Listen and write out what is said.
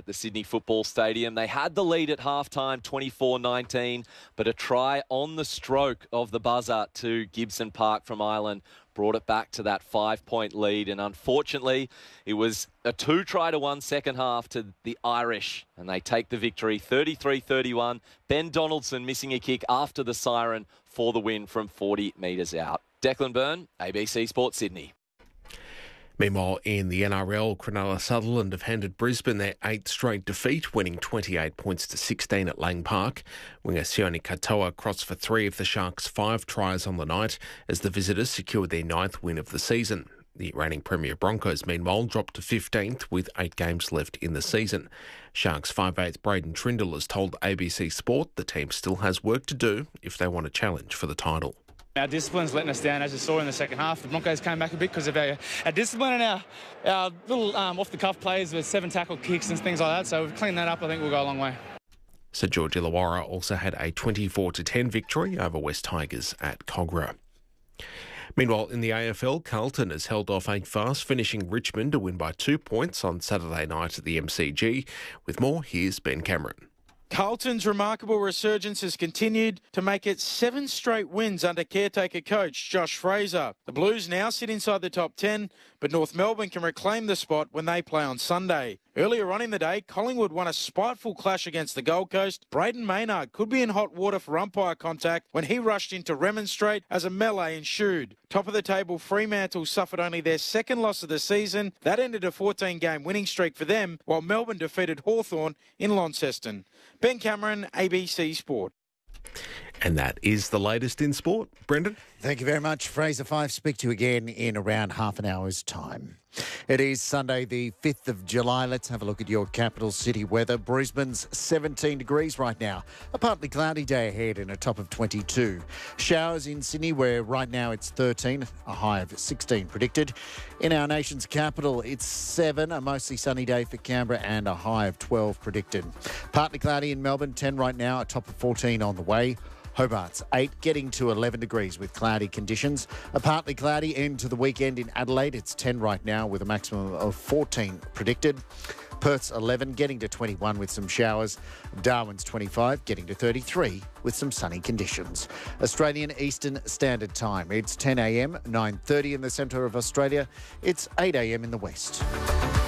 at the Sydney Football Stadium. They had the lead at halftime, 24-19, but a try on the stroke of the buzzer to Gibson Park from Ireland brought it back to that 5-point lead. And unfortunately, it was a 2-try-to-1 second half to the Irish, and they take the victory 33-31. Ben Donaldson missing a kick after the siren for the win from 40 metres out. Declan Byrne, ABC Sports Sydney. Meanwhile, in the NRL, Cronulla Sutherland have handed Brisbane their 8th straight defeat, winning 28 points to 16 at Lang Park. Winger Sione Katoa crossed for 3 of the Sharks' 5 tries on the night as the visitors secured their 9th win of the season. The reigning Premier Broncos, meanwhile, dropped to 15th with 8 games left in the season. Sharks 5'8" Braden Trindle has told ABC Sport the team still has work to do if they want a challenge for the title. Our discipline's letting us down, as you saw in the second half. The Broncos came back a bit because of our discipline and our little off-the-cuff plays with 7 tackle kicks and things like that. So we've cleaned that up. I think we'll go a long way. St George Illawarra also had a 24-10 victory over West Tigers at Cogra. Meanwhile, in the AFL, Carlton has held off a fast-finishing Richmond to win by 2 points on Saturday night at the MCG. With more, here's Ben Cameron. Carlton's remarkable resurgence has continued to make it 7 straight wins under caretaker coach Josh Fraser. The Blues now sit inside the top 10, but North Melbourne can reclaim the spot when they play on Sunday. Earlier on in the day, Collingwood won a spiteful clash against the Gold Coast. Braden Maynard could be in hot water for umpire contact when he rushed in to remonstrate as a melee ensued. Top of the table, Fremantle suffered only their 2nd loss of the season. That ended a 14-game winning streak for them, while Melbourne defeated Hawthorn in Launceston. Ben Cameron, ABC Sport. And that is the latest in sport. Brendan? Thank you very much, Fraser Fife. Speak to you again in around half an hour's time. It is Sunday, the 5th of July. Let's have a look at your capital city weather. Brisbane's 17 degrees right now. A partly cloudy day ahead and a top of 22. Showers in Sydney, where right now it's 13, a high of 16 predicted. In our nation's capital, it's 7, a mostly sunny day for Canberra and a high of 12 predicted. Partly cloudy in Melbourne, 10 right now, a top of 14 on the way. Hobart's 8, getting to 11 degrees with cloudy conditions. A partly cloudy end to the weekend in Adelaide. It's 10 right now with a maximum of 14 predicted. Perth's 11, getting to 21 with some showers. Darwin's 25, getting to 33 with some sunny conditions. Australian Eastern Standard Time. It's 10 a.m, 9:30 in the centre of Australia. It's 8 a.m. in the west.